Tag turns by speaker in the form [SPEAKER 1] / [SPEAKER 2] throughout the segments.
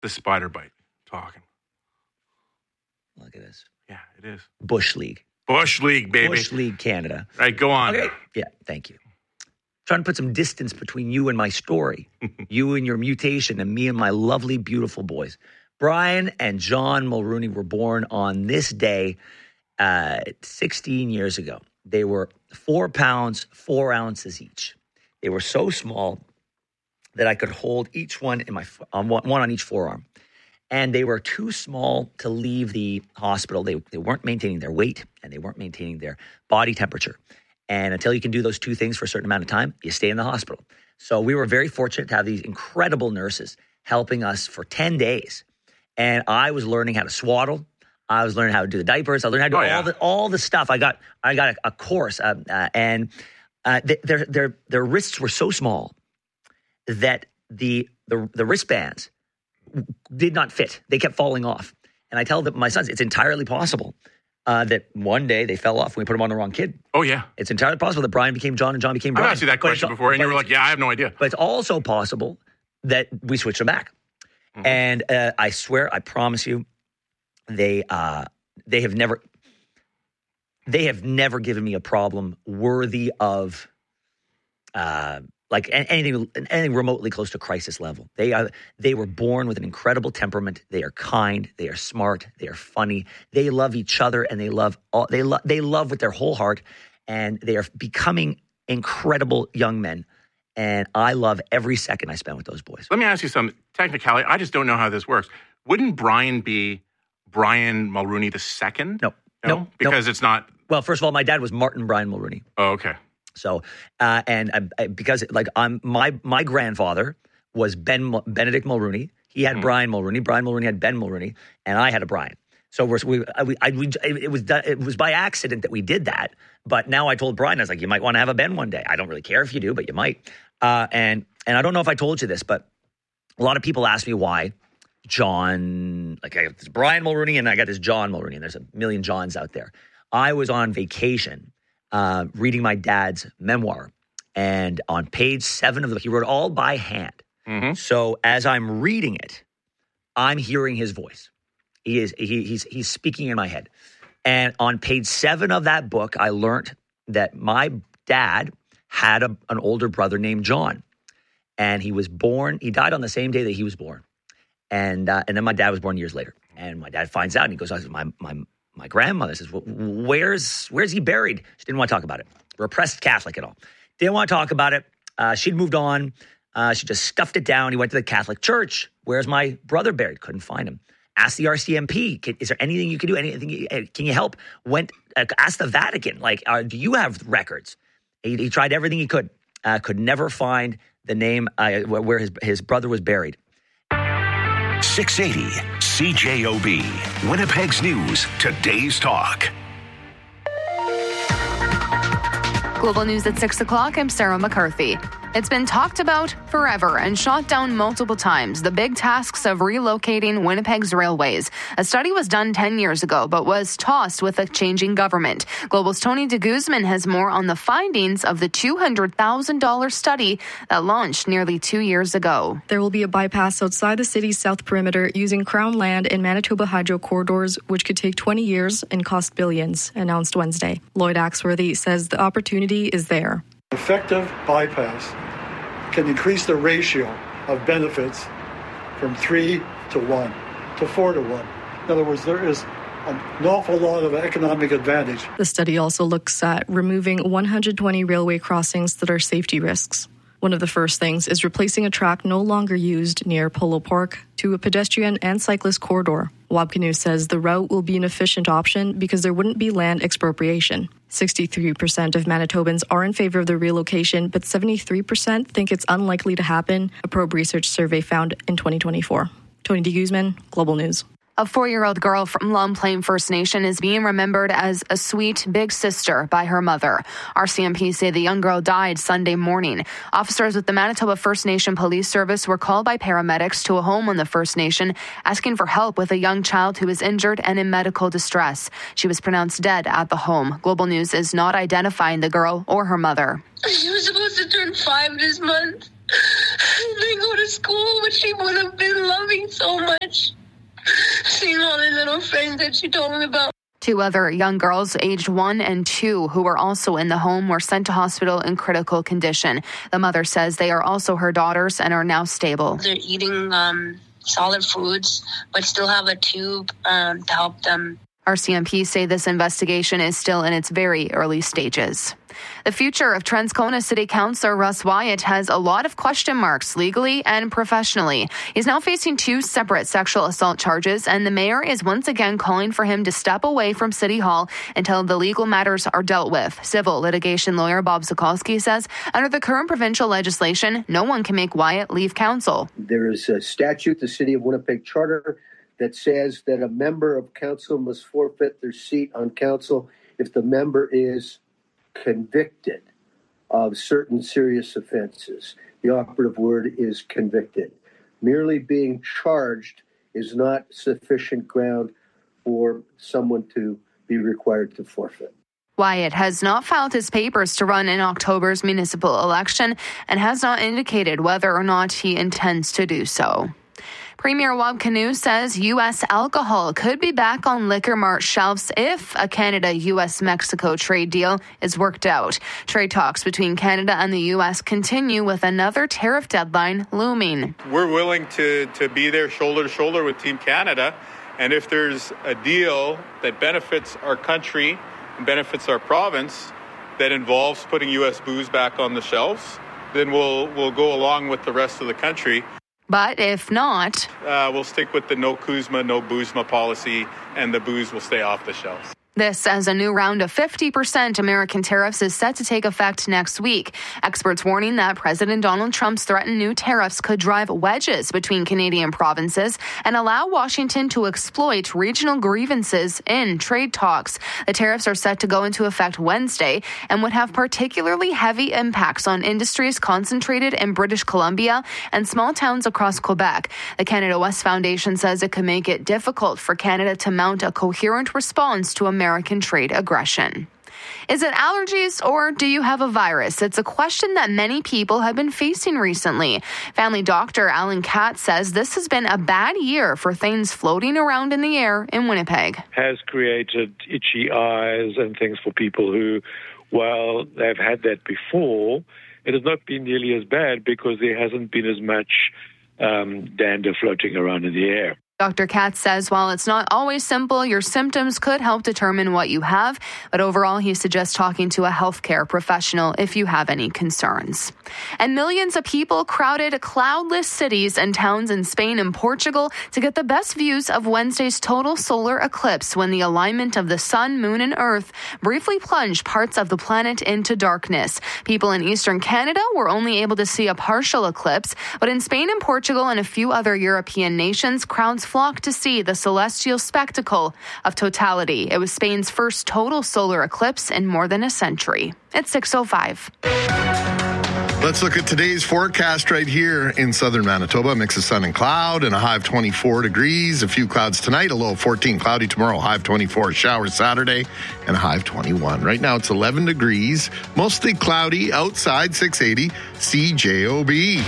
[SPEAKER 1] the spider bite talking.
[SPEAKER 2] Look at this.
[SPEAKER 1] Yeah, it is.
[SPEAKER 2] Bush League.
[SPEAKER 1] Bush League, baby.
[SPEAKER 2] Bush League Canada.
[SPEAKER 1] Right, go on.
[SPEAKER 2] Okay. Yeah, thank you. Trying to put some distance between you and my story, you and your mutation, and me and my lovely, beautiful boys. Brian and John Mulrooney were born on this day 16 years ago. They were 4 pounds, 4 ounces each. They were so small that I could hold each one in one on each forearm. And they were too small to leave the hospital. They weren't maintaining their weight and they weren't maintaining their body temperature. And until you can do those two things for a certain amount of time, you stay in the hospital. So we were very fortunate to have these incredible nurses helping us for 10 days. And I was learning how to swaddle. I was learning how to do the diapers. I learned how to do all the stuff. I got a course, and their wrists were so small that the wristbands did not fit. They kept falling off. And I tell my sons, it's entirely possible that one day they fell off when we put them on the wrong kid.
[SPEAKER 1] Oh, yeah.
[SPEAKER 2] It's entirely possible that Brian became John and John became Brian.
[SPEAKER 1] I've asked you that question before, and you were like, yeah, I have no idea.
[SPEAKER 2] But it's also possible that we switched them back. Mm-hmm. And I swear, I promise you, they have never given me a problem worthy of like anything remotely close to crisis level. They were born with an incredible temperament. They are kind. They are smart. They are funny. They love each other, and they love with their whole heart. And they are becoming incredible young men. And I love every second I spend with those boys.
[SPEAKER 1] Let me ask you some technicality. I just don't know how this works. Wouldn't Brian be Brian Mulrooney II?
[SPEAKER 2] No.
[SPEAKER 1] Because it's not.
[SPEAKER 2] Well, first of all, my dad was Martin Brian Mulrooney.
[SPEAKER 1] Oh, okay.
[SPEAKER 2] So, because my grandfather was Benedict Mulrooney. He had Brian Mulrooney. Brian Mulrooney had Ben Mulrooney, and I had a Brian. So it was by accident that we did that. But now I told Brian, I was like, you might want to have a Ben one day. I don't really care if you do, but you might. And I don't know if I told you this, but a lot of people ask me why John, like I got this Brian Mulrooney and I got this John Mulrooney, and there's a million Johns out there. I was on vacation reading my dad's memoir, and on page 7 of the book, he wrote it all by hand. Mm-hmm. So as I'm reading it, I'm hearing his voice. He's speaking in my head. And on page 7 of that book, I learned that my dad had an older brother named John, and he died on the same day that he was born. And then my dad was born years later. And my dad finds out, and he goes, my grandmother says, well, where's he buried? She didn't want to talk about it. Repressed Catholic and all. Didn't want to talk about it. She'd moved on. She just stuffed it down. He went to the Catholic Church. Where's my brother buried? Couldn't find him. Asked the RCMP. Is there anything you can do? Can you help? Asked the Vatican. Do you have records? He tried everything he could. Could never find the name where his brother was buried.
[SPEAKER 3] 680 CJOB, Winnipeg's News, Today's Talk.
[SPEAKER 4] Global News at 6 o'clock. I'm Sarah McCarthy. It's been talked about forever and shot down multiple times, the big tasks of relocating Winnipeg's railways. A study was done 10 years ago, but was tossed with a changing government. Global's Tony de Guzman has more on the findings of the $200,000 study that launched nearly 2 years ago.
[SPEAKER 5] There will be a bypass outside the city's south perimeter using Crown land in Manitoba Hydro corridors, which could take 20 years and cost billions, announced Wednesday. Lloyd Axworthy says the opportunity is there.
[SPEAKER 6] Effective bypass can increase the ratio of benefits from 3 to 1 to 4 to 1. In other words, there is an awful lot of economic advantage.
[SPEAKER 5] The study also looks at removing 120 railway crossings that are safety risks. One of the first things is replacing a track no longer used near Polo Park to a pedestrian and cyclist corridor. Wabkanu says the route will be an efficient option because there wouldn't be land expropriation. 63% of Manitobans are in favor of the relocation, but 73% think it's unlikely to happen, a probe research survey found in 2024. Tony de Guzman, Global News.
[SPEAKER 4] A 4-year-old girl from Lone Plain First Nation is being remembered as a sweet big sister by her mother. RCMP say the young girl died Sunday morning. Officers with the Manitoba First Nation Police Service were called by paramedics to a home on the First Nation, asking for help with a young child who was injured and in medical distress. She was pronounced dead at the home. Global News is not identifying the girl or her mother.
[SPEAKER 7] She was supposed to turn 5 this month. They go to school, which she would have been loving so much. Seeing all the little friends that she told me about.
[SPEAKER 4] 2 other young girls, aged 1 and 2, who were also in the home, were sent to hospital in critical condition. The mother says they are also her daughters and are now stable.
[SPEAKER 7] They're eating solid foods, but still have a tube to help them.
[SPEAKER 4] RCMP say this investigation is still in its very early stages. The future of Transcona City Councillor Russ Wyatt has a lot of question marks legally and professionally. He's now facing 2 separate sexual assault charges, and the mayor is once again calling for him to step away from City Hall until the legal matters are dealt with. Civil litigation lawyer Bob Sokolsky says under the current provincial legislation, no one can make Wyatt leave council.
[SPEAKER 8] There is a statute, the City of Winnipeg Charter, that says that a member of council must forfeit their seat on council if the member is convicted of certain serious offenses. The operative word is convicted. Merely being charged is not sufficient ground for someone to be required to forfeit.
[SPEAKER 4] Wyatt has not filed his papers to run in October's municipal election and has not indicated whether or not he intends to do so. Premier Wab Kinew says U.S. alcohol could be back on Liquor Mart shelves if a Canada-U.S.-Mexico trade deal is worked out. Trade talks between Canada and the U.S. continue with another tariff deadline looming.
[SPEAKER 9] We're willing to be there shoulder to shoulder with Team Canada, and if there's a deal that benefits our country and benefits our province that involves putting U.S. booze back on the shelves, then we'll go along with the rest of the country.
[SPEAKER 4] But if not,
[SPEAKER 9] we'll stick with the no Kuzma, no Boozma policy, and the booze will stay off the shelves.
[SPEAKER 4] This as a new round of 50% American tariffs is set to take effect next week. Experts warning that President Donald Trump's threatened new tariffs could drive wedges between Canadian provinces and allow Washington to exploit regional grievances in trade talks. The tariffs are set to go into effect Wednesday and would have particularly heavy impacts on industries concentrated in British Columbia and small towns across Quebec. The Canada West Foundation says it could make it difficult for Canada to mount a coherent response to American trade aggression. Is it allergies or do you have a virus? It's a question that many people have been facing recently. Family doctor Alan Katz says this has been a bad year for things floating around in the air in Winnipeg.
[SPEAKER 10] Has created itchy eyes and things for people who, while they've had that before, it has not been nearly as bad because there hasn't been as much dander floating around in the air.
[SPEAKER 4] Dr. Katz says while it's not always simple, your symptoms could help determine what you have. But overall, he suggests talking to a healthcare professional if you have any concerns. And millions of people crowded cloudless cities and towns in Spain and Portugal to get the best views of Wednesday's total solar eclipse when the alignment of the sun, moon, and earth briefly plunged parts of the planet into darkness. People in eastern Canada were only able to see a partial eclipse, but in Spain and Portugal and a few other European nations, crowds flocked to see the celestial spectacle of totality. It was Spain's first total solar eclipse in more than a century. It's 6:05.
[SPEAKER 11] Let's look at today's forecast right here in southern Manitoba. Mix of sun and cloud and a high of 24 degrees. A few clouds tonight, a low of 14. Cloudy tomorrow, high of 24. Showers Saturday and a high of 21. Right now it's 11 degrees. Mostly cloudy outside, 680 CJOB.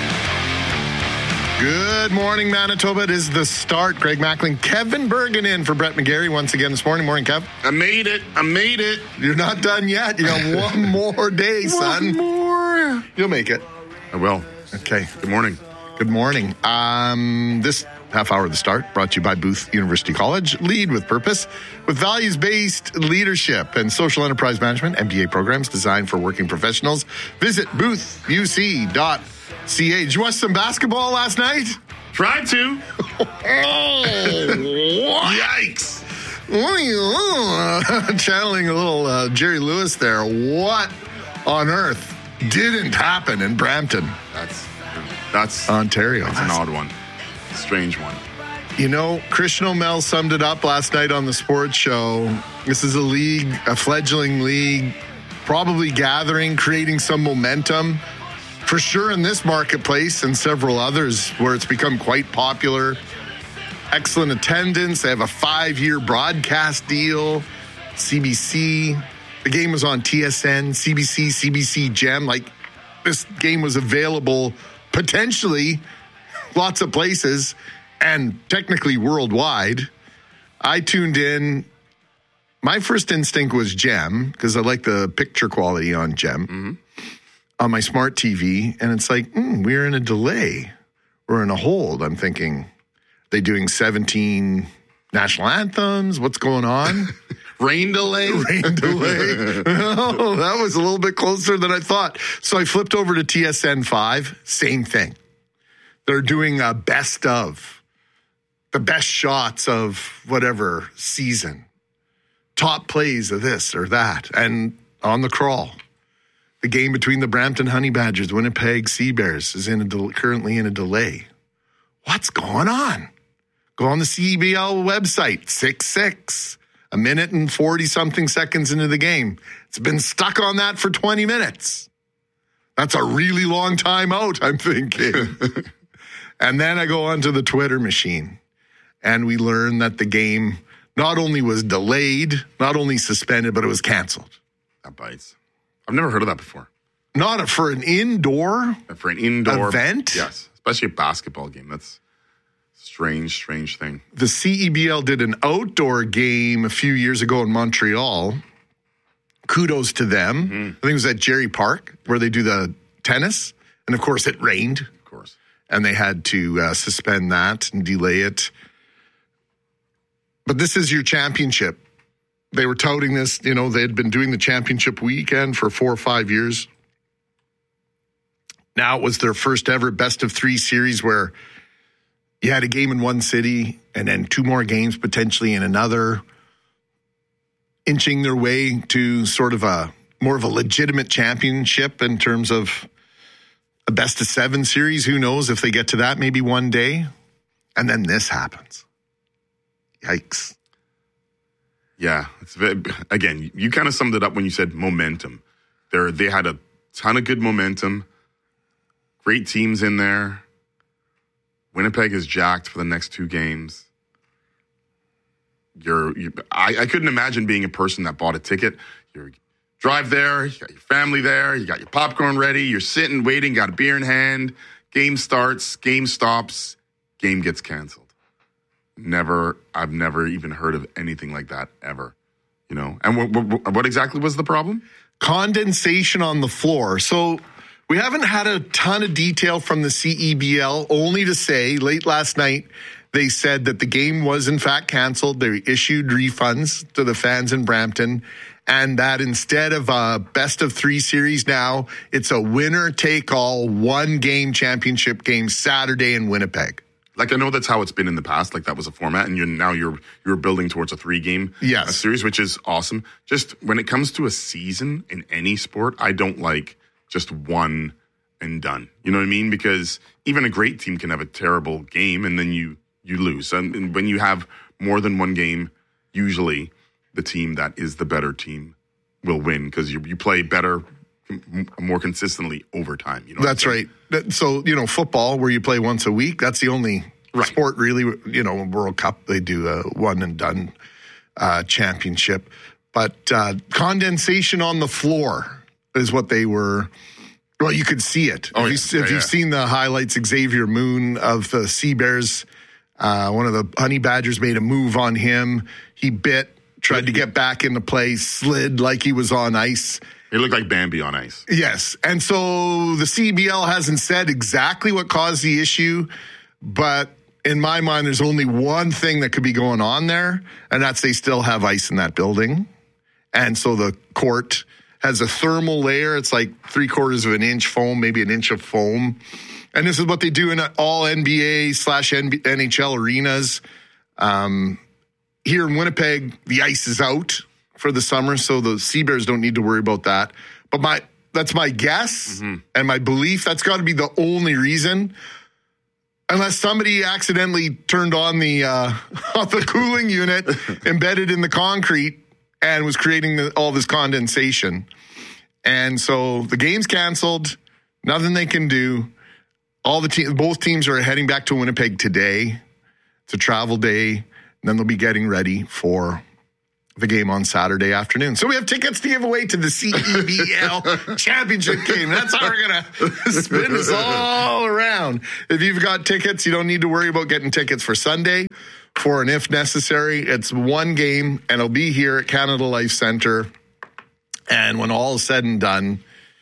[SPEAKER 11] Good morning, Manitoba. It is the start. Greg Macklin, Kevin Bergen in for Brett McGarry once again this morning. Morning, Kev.
[SPEAKER 12] I made it.
[SPEAKER 11] You're not done yet. You got one more day, son.
[SPEAKER 12] One more.
[SPEAKER 11] You'll make it.
[SPEAKER 12] I will.
[SPEAKER 11] Okay.
[SPEAKER 12] Good morning.
[SPEAKER 11] Good morning. This half hour of the start brought to you by Booth University College. Lead with purpose. With values-based leadership and social enterprise management, MBA programs designed for working professionals. Visit boothuc.ca. Did you watch some basketball last night?
[SPEAKER 12] Tried to.
[SPEAKER 11] Yikes. Channeling a little Jerry Lewis there. What on earth didn't happen in Brampton?
[SPEAKER 12] That's
[SPEAKER 11] Ontario.
[SPEAKER 12] That's an odd one. A strange one.
[SPEAKER 11] You know, Christian O'Mell summed it up last night on the sports show. This is a league, a fledgling league, probably gathering, creating some momentum. For sure in this marketplace and several others where it's become quite popular. Excellent attendance. They have a 5-year broadcast deal. CBC. The game was on TSN, CBC, CBC Gem. Like, this game was available potentially lots of places and technically worldwide. I tuned in. My first instinct was Gem because I like the picture quality on Gem on my smart TV. And it's like, we're in a delay. We're in a hold. I'm thinking, they doing 17 national anthems? What's going on?
[SPEAKER 12] Rain delay?
[SPEAKER 11] Rain delay. No, that was a little bit closer than I thought. So I flipped over to TSN 5. Same thing. They're doing a best of. The best shots of whatever season. Top plays of this or that. And on the crawl, the game between the Brampton Honey Badgers, Winnipeg Sea Bears is currently in a delay. What's going on? Go on the CEBL website, 6-6, a minute and 40-something seconds into the game. It's been stuck on that for 20 minutes. That's a really long time out, I'm thinking. And then I go onto the Twitter machine, and we learn that the game not only was delayed, not only suspended, but it was canceled.
[SPEAKER 12] That bites. I've never heard of that before.
[SPEAKER 11] Not for an indoor
[SPEAKER 12] event? Yes, especially a basketball game. That's a strange thing.
[SPEAKER 11] The CEBL did an outdoor game a few years ago in Montreal. Kudos to them. Mm-hmm. I think it was at Jerry Park where they do the tennis. And, of course, it rained.
[SPEAKER 12] Of course.
[SPEAKER 11] And they had to suspend that and delay it. But this is your championship. They were touting this, they had been doing the championship weekend for 4 or 5 years. Now it was their first ever best of 3 series where you had a game in one city and then 2 more games potentially in another, inching their way to sort of more of a legitimate championship in terms of a best of 7 series. Who knows if they get to that maybe one day. And then this happens. Yikes.
[SPEAKER 12] Yeah. Again, you kind of summed it up when you said momentum. They had a ton of good momentum. Great teams in there. Winnipeg is jacked for the next 2 games. I couldn't imagine being a person that bought a ticket. You drive there, you got your family there, you got your popcorn ready, you're sitting, waiting, got a beer in hand. Game starts, game stops, game gets canceled. I've never even heard of anything like that ever, And what exactly was the problem?
[SPEAKER 11] Condensation on the floor. So we haven't had a ton of detail from the CEBL, only to say late last night they said that the game was in fact canceled. They issued refunds to the fans in Brampton, and that instead of a best of 3 series now, it's a winner-take-all 1-game championship game Saturday in Winnipeg.
[SPEAKER 12] Like, I know that's how it's been in the past. Like, that was a format, and you're building towards a 3-game series, which is awesome. Just when it comes to a season in any sport, I don't like just one and done. You know what I mean? Because even a great team can have a terrible game, and then you lose. And when you have more than 1 game, usually the team that is the better team will win because you play better, more consistently over time.
[SPEAKER 11] That's right. So, football where you play once a week, that's the only sport really, World Cup, they do a one and done championship. But condensation on the floor is what they were. Well, you could see it. If you've seen the highlights, Xavier Moon of the Sea Bears, one of the Honey Badgers made a move on him. He tried to get back into play, slid like he was on ice.
[SPEAKER 12] He looked like Bambi on ice.
[SPEAKER 11] Yes. And so the CBL hasn't said exactly what caused the issue, but in my mind, there's only one thing that could be going on there, and that's they still have ice in that building. And so the court has a thermal layer. It's like 3/4 of an inch foam, maybe an inch of foam. And this is what they do in all NBA/NHL arenas. Here in Winnipeg, the ice is out for the summer, so the Sea Bears don't need to worry about that. But that's my guess and my belief. That's got to be the only reason, unless somebody accidentally turned on the cooling unit embedded in the concrete and was creating all this condensation. And so the game's canceled. Nothing they can do. Both teams are heading back to Winnipeg today. It's a travel day. And then they'll be getting ready for the game on Saturday afternoon. So we have tickets to give away to the CEBL championship game. That's how we're going to spin this all around. If you've got tickets, you don't need to worry about getting tickets for Sunday. For an if necessary, it's one game, and it'll be here at Canada Life Centre. And when all is said and done,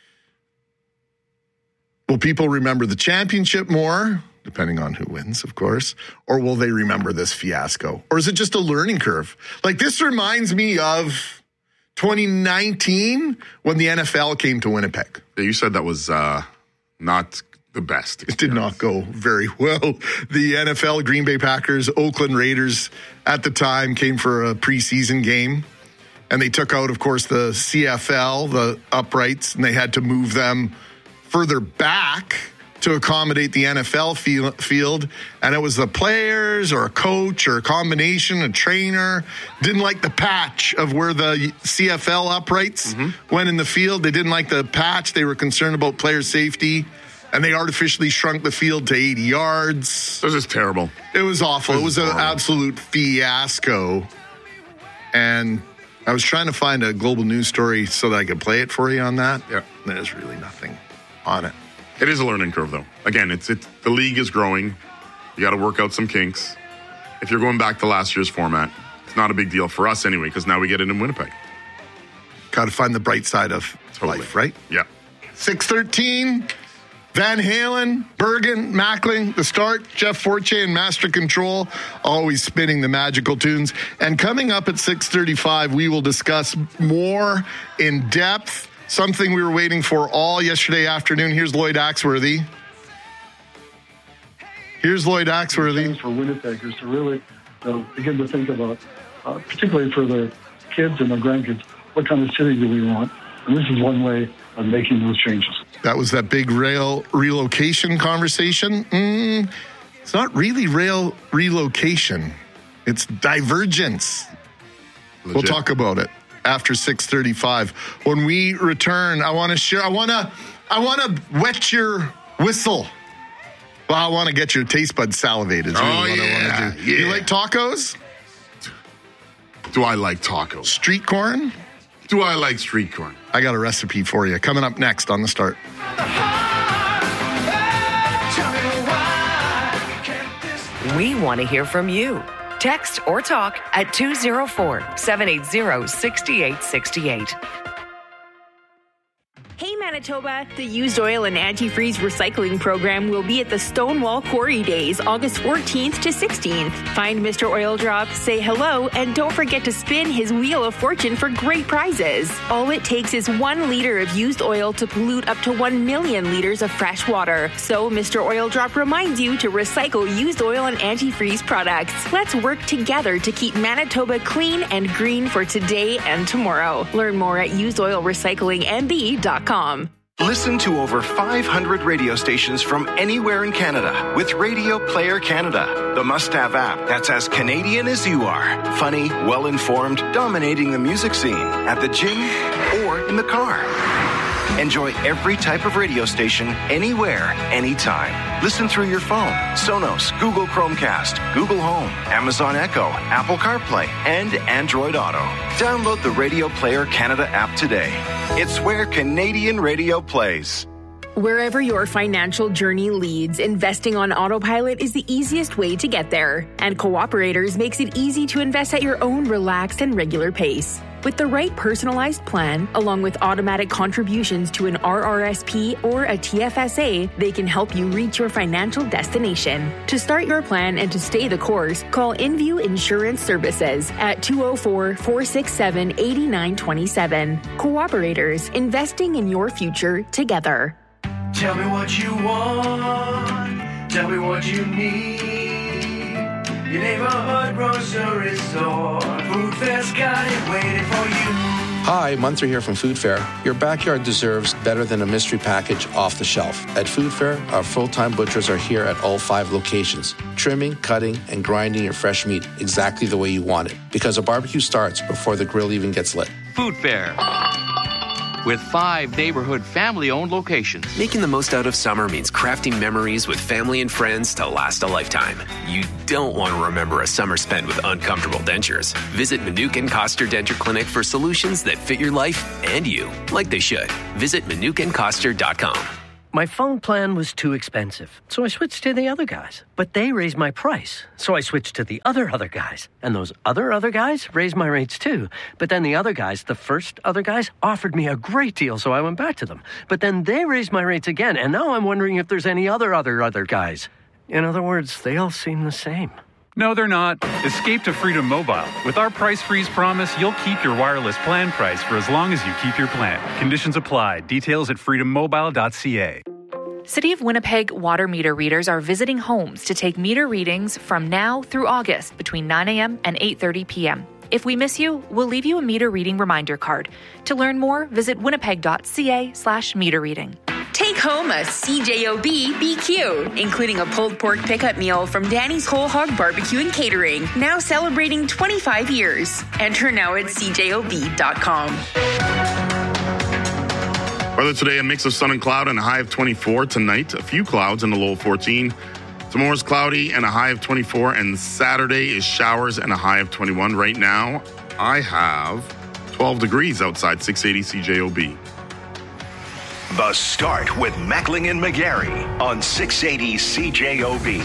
[SPEAKER 11] will people remember the championship more, depending on who wins, of course, or will they remember this fiasco? Or is it just a learning curve? Like, this reminds me of 2019 when the NFL came to Winnipeg.
[SPEAKER 12] Yeah, you said that was not the best experience.
[SPEAKER 11] It did not go very well. The NFL, Green Bay Packers, Oakland Raiders at the time came for a preseason game. And they took out, of course, the CFL, the uprights, and they had to move them further back to accommodate the NFL field. And it was the players or a coach or a combination, a trainer, didn't like the patch of where the CFL uprights went in the field. They didn't like the patch. They were concerned about player safety. And they artificially shrunk the field to 80 yards.
[SPEAKER 12] This is terrible.
[SPEAKER 11] It was awful. It was an absolute fiasco. And I was trying to find a global news story so that I could play it for you on that.
[SPEAKER 12] Yeah.
[SPEAKER 11] There's really nothing on it.
[SPEAKER 12] It is a learning curve, though. Again, it's the league is growing. You got to work out some kinks. If you're going back to last year's format, it's not a big deal for us anyway, because now we get it in Winnipeg.
[SPEAKER 11] Got to find the bright side of life, right?
[SPEAKER 12] Yeah.
[SPEAKER 11] 6:13, Van Halen, Bergen, Mackling, The Start, Jeff Forte, and Master Control, always spinning the magical tunes. And coming up at 6:35, we will discuss more in depth, something we were waiting for all yesterday afternoon. Here's Lloyd Axworthy.
[SPEAKER 6] For Winnipeggers to really begin to think about, particularly for their kids and their grandkids, what kind of city do we want? And this is one way of making those changes.
[SPEAKER 11] That was that big rail relocation conversation. It's not really rail relocation. It's divergence. Legit. We'll talk about it after 6:35. When we return, I want to wet your whistle. Well, I want to get your taste buds salivated. Is really what I want to do. You like tacos?
[SPEAKER 12] Do I like tacos?
[SPEAKER 11] Street corn?
[SPEAKER 12] Do I like street corn?
[SPEAKER 11] I got a recipe for you coming up next on The Start.
[SPEAKER 13] We want to hear from you. Text or talk at 204-780-6868.
[SPEAKER 14] Hey Manitoba, the Used Oil and Antifreeze Recycling Program will be at the Stonewall Quarry Days, August 14th to 16th. Find Mr. Oil Drop, say hello, and don't forget to spin his Wheel of Fortune for great prizes. All it takes is 1 liter of used oil to pollute up to 1 million liters of fresh water. So Mr. Oil Drop reminds you to recycle used oil and antifreeze products. Let's work together to keep Manitoba clean and green for today and tomorrow. Learn more at usedoilrecyclingmb.com.
[SPEAKER 15] Listen to over 500 radio stations from anywhere in Canada with Radio Player Canada, the must-have app that's as Canadian as you are. Funny, well-informed, dominating the music scene at the gym or in the car. Enjoy every type of radio station, anywhere, anytime. Listen through your phone, Sonos, Google Chromecast, Google Home, Amazon Echo, Apple CarPlay, and Android Auto. Download the Radio Player Canada app today. It's where Canadian radio plays.
[SPEAKER 14] Wherever your financial journey leads, investing on autopilot is the easiest way to get there. And Cooperators makes it easy to invest at your own relaxed and regular pace. With the right personalized plan, along with automatic contributions to an RRSP or a TFSA, they can help you reach your financial destination. To start your plan and to stay the course, call InView Insurance Services at 204-467-8927. Cooperators, investing in your future together.
[SPEAKER 16] Tell me what you want. Tell me what you need. Your neighborhood grocery store. Food Fair's got it waiting for you.
[SPEAKER 17] Hi, Munther here from Food Fair. Your backyard deserves better than a mystery package off the shelf. At Food Fair, our full-time butchers are here at all 5 locations, trimming, cutting, and grinding your fresh meat exactly the way you want it. Because a barbecue starts before the grill even gets lit.
[SPEAKER 18] Food Fair. with 5 neighborhood family-owned locations.
[SPEAKER 19] Making the most out of summer means crafting memories with family and friends to last a lifetime. You don't want to remember a summer spent with uncomfortable dentures. Visit Manukin Koster Denture Clinic for solutions that fit your life and you, like they should. Visit ManukinKoster.com.
[SPEAKER 20] My phone plan was too expensive, so I switched to the other guys. But they raised my price, so I switched to the other guys. And those other guys raised my rates too. But then the other guys, the first other guys, offered me a great deal, so I went back to them. But then they raised my rates again, and now I'm wondering if there's any other guys. In other words, they all seem the same.
[SPEAKER 21] No, they're not. Escape to Freedom Mobile. With our price freeze promise, you'll keep your wireless plan price for as long as you keep your plan. Conditions apply. Details at freedommobile.ca.
[SPEAKER 22] City of Winnipeg water meter readers are visiting homes to take meter readings from now through August between 9 a.m. and 8:30 p.m. If we miss you, we'll leave you a meter reading reminder card. To learn more, visit winnipeg.ca/meter reading.
[SPEAKER 14] Take home a CJOB BQ, including a pulled pork pickup meal from Danny's Whole Hog Barbecue and Catering, now celebrating 25 years. Enter now at CJOB.com.
[SPEAKER 12] Weather today, a mix of sun and cloud and a high of 24. Tonight, a few clouds and a low of 14. Tomorrow's cloudy and a high of 24. And Saturday is showers and a high of 21. Right now, I have 12 degrees outside 680 CJOB.
[SPEAKER 3] The Start with Mackling and McGarry on 680 CJOB.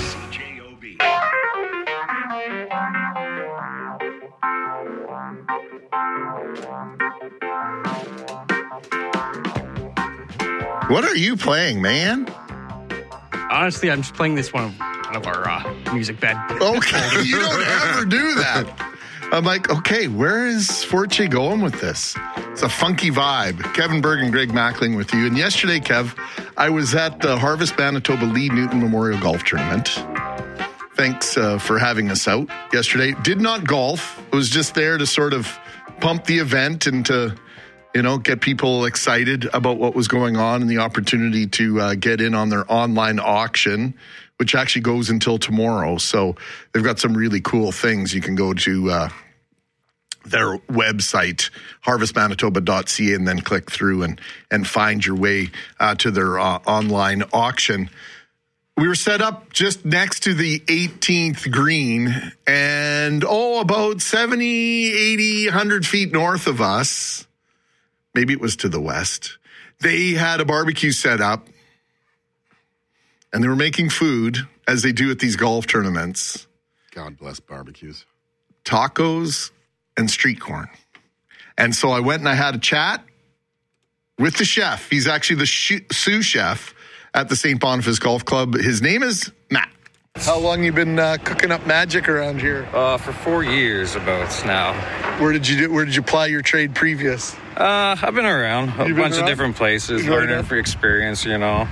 [SPEAKER 11] What are you playing, man?
[SPEAKER 23] Honestly, I'm just playing this one of our music bed.
[SPEAKER 11] Okay, you don't ever do that. I'm like, okay, where is Forte going with this? It's a funky vibe. Kevin Berg and Greg Mackling with you. And yesterday, Kev, I was at the Harvest Manitoba Lee Newton Memorial Golf Tournament. Thanks for having us out yesterday. Did not golf. I was just there to sort of pump the event and to, get people excited about what was going on and the opportunity to get in on their online auction, which actually goes until tomorrow. So they've got some really cool things. You can go to their website, harvestmanitoba.ca, and then click through and find your way to their online auction. We were set up just next to the 18th green and, about 70, 80, 100 feet north of us, maybe it was to the west, they had a barbecue set up and they were making food as they do at these golf tournaments.
[SPEAKER 12] God bless barbecues.
[SPEAKER 11] Tacos and street corn. And so I went and I had a chat with the chef. He's actually the sous chef at the St. Boniface Golf Club. His name is Matt. How long you been cooking up magic around here?
[SPEAKER 23] For 4 years about now.
[SPEAKER 11] Where did you ply your trade previous?
[SPEAKER 23] I've been around a bunch of different places, learning for experience,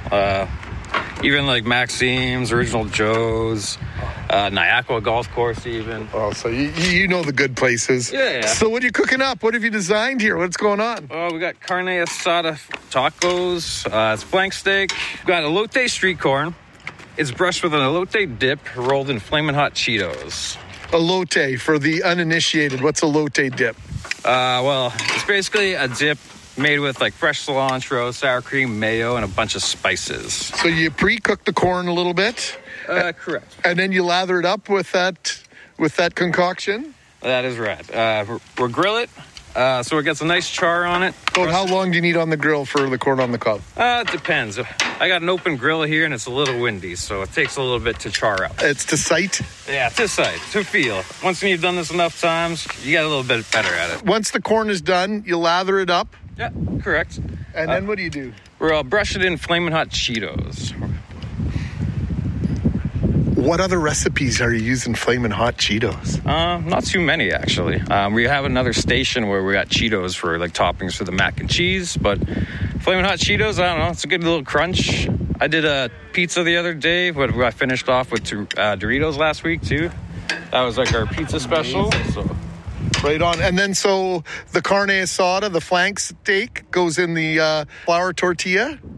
[SPEAKER 23] Even like Maxime's, Original Joe's, Niagara Golf Course even.
[SPEAKER 11] Oh, so you know the good places.
[SPEAKER 23] Yeah.
[SPEAKER 11] So what are you cooking up? What have you designed here? What's going on?
[SPEAKER 23] We got carne asada tacos. It's flank steak. We've got elote street corn. It's brushed with an elote dip rolled in flaming hot Cheetos.
[SPEAKER 11] Elote, for the uninitiated, what's elote dip?
[SPEAKER 23] It's basically a dip made with like fresh cilantro, sour cream, mayo, and a bunch of spices.
[SPEAKER 11] So you pre-cook the corn a little bit?
[SPEAKER 23] Correct.
[SPEAKER 11] And then you lather it up with that concoction?
[SPEAKER 23] That is right. We'll grill it, so it gets a nice char on it.
[SPEAKER 11] So how long do you need on the grill for the corn on the cob?
[SPEAKER 23] It depends. I got an open grill here, and it's a little windy, so it takes a little bit to char out.
[SPEAKER 11] It's to sight?
[SPEAKER 23] Yeah, to sight, to feel. Once you've done this enough times, you get a little bit better at it.
[SPEAKER 11] Once the corn is done, you lather it up?
[SPEAKER 23] Yeah, correct.
[SPEAKER 11] And then what do you do?
[SPEAKER 23] We'll brush it in flaming hot Cheetos.
[SPEAKER 11] What other recipes are you using flaming hot Cheetos?
[SPEAKER 23] Not too many, actually. We have another station where we got Cheetos for like toppings for the mac and cheese, but flaming hot Cheetos, I don't know, it's a good little crunch. I did a pizza the other day, but I finished off with Doritos last week too. That was like our pizza special. So.
[SPEAKER 11] Right on. And then so the carne asada, the flank steak, goes in the flour tortilla?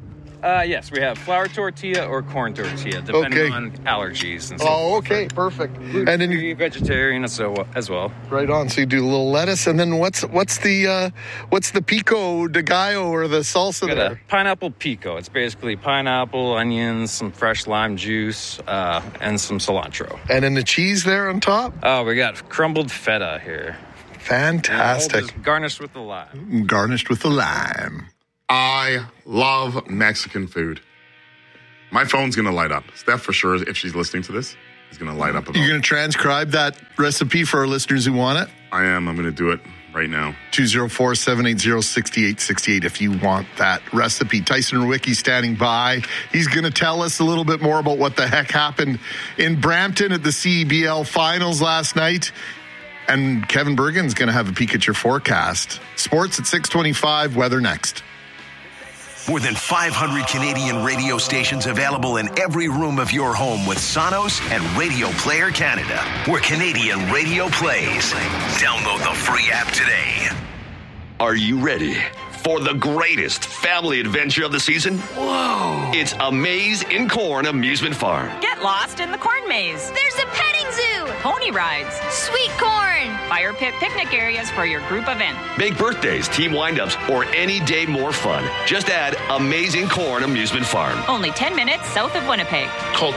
[SPEAKER 23] Yes, we have flour tortilla or corn tortilla, depending on allergies. And
[SPEAKER 11] okay, perfect. And then
[SPEAKER 23] you vegetarian as well.
[SPEAKER 11] Right on. So you do a little lettuce, and then what's the pico de gallo or the salsa there?
[SPEAKER 23] Pineapple pico. It's basically pineapple, onions, some fresh lime juice, and some cilantro.
[SPEAKER 11] And then the cheese there on top?
[SPEAKER 23] Oh, we got crumbled feta here.
[SPEAKER 11] Fantastic.
[SPEAKER 23] Garnished with the lime.
[SPEAKER 11] Garnished with the lime.
[SPEAKER 12] I love Mexican food. My phone's going to light up. Steph, for sure, if she's listening to this, is going to light up.
[SPEAKER 11] You're going to transcribe that recipe for our listeners who want it?
[SPEAKER 12] I am. I'm going to do it right now.
[SPEAKER 11] 204-780-6868 if you want that recipe. Tyson Rewicki standing by. He's going to tell us a little bit more about what the heck happened in Brampton at the CEBL finals last night. And Kevin Bergen's going to have a peek at your forecast. Sports at 6:25, weather next.
[SPEAKER 3] More than 500 Canadian radio stations available in every room of your home with Sonos and Radio Player Canada, where Canadian radio plays. Download the free app today.
[SPEAKER 1] Are you ready for the greatest family adventure of the season?
[SPEAKER 2] Whoa!
[SPEAKER 1] It's a Maze in Corn amusement farm.
[SPEAKER 2] Get lost in the corn maze.
[SPEAKER 5] There's a petting zoo.
[SPEAKER 2] Pony rides.
[SPEAKER 5] Sweet corn.
[SPEAKER 2] Fire pit picnic areas for your group event.
[SPEAKER 1] Make birthdays, team windups, or any day more fun. Just add Amazing Corn Amusement Farm.
[SPEAKER 2] Only 10 minutes south of Winnipeg.
[SPEAKER 24] Call